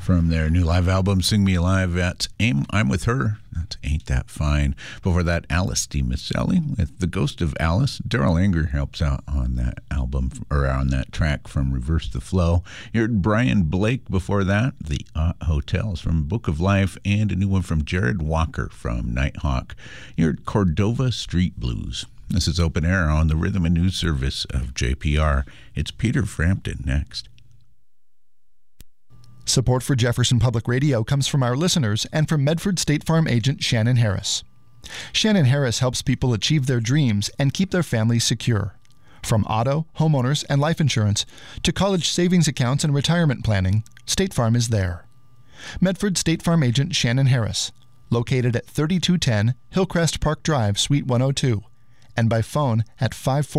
From their new live album, Sing Me Alive, that's I'm With Her. That's Ain't That Fine. Before that, Alice DiMaselli with The Ghost of Alice. Daryl Anger helps out on that album, or on that track from Reverse the Flow. You heard Brian Blake before that, The Hotels from Book of Life, and a new one from Jared Walker from Nighthawk. You heard Cordova Street Blues. This is Open Air on the Rhythm and News Service of JPR. It's Peter Frampton next. Support for Jefferson Public Radio comes from our listeners and from Medford State Farm agent Shannon Harris. Shannon Harris helps people achieve their dreams and keep their families secure. From auto, homeowners, and life insurance to college savings accounts and retirement planning, State Farm is there. Medford State Farm agent Shannon Harris, located at 3210 Hillcrest Park Drive, Suite 102, and by phone at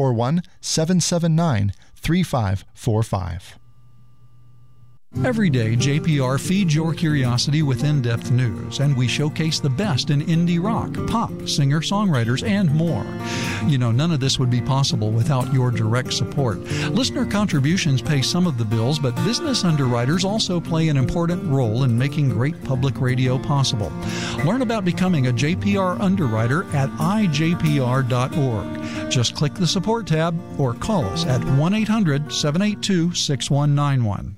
541-779-3545. Every day, JPR feeds your curiosity with in-depth news, and we showcase the best in indie rock, pop, singer-songwriters, and more. You know, none of this would be possible without your direct support. Listener contributions pay some of the bills, but business underwriters also play an important role in making great public radio possible. Learn about becoming a JPR underwriter at ijpr.org. Just click the support tab or call us at 1-800-782-6191.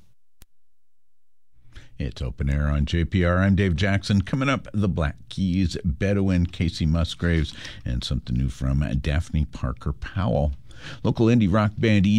It's Open Air on JPR. I'm Dave Jackson. Coming up, the Black Keys, Bedouin, Casey Musgraves, and something new from Daphne Parker Powell. Local indie rock band